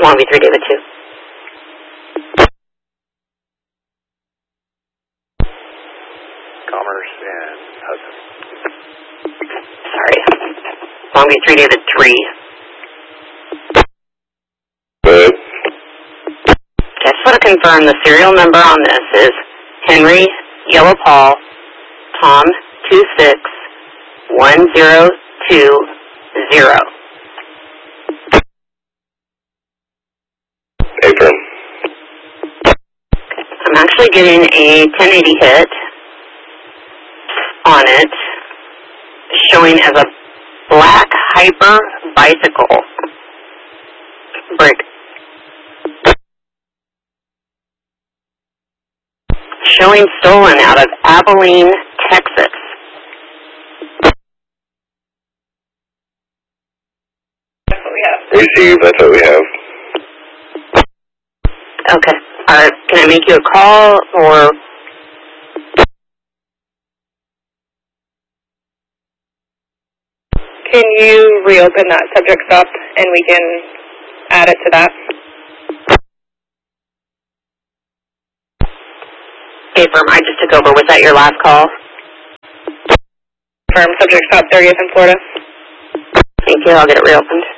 Long Beach 3, David 2. Commerce and Hudson. Sorry. Long Beach 3, David 3. Good. Okay, I just want to confirm the serial number on this is Henry Yellow Paul Tom 261020. Affirm. I'm actually getting a 1080 hit on it, showing as a black Hyper bicycle brick. Showing stolen out of Abilene, Texas. That's what we have. Receive, that's what we have. Okay. Can I make you a call or? Can you reopen that subject stop and we can add it to that? Okay, firm, I just took over. Was that your last call? Firm, subject stop 30th in Florida. Thank you. I'll get it reopened.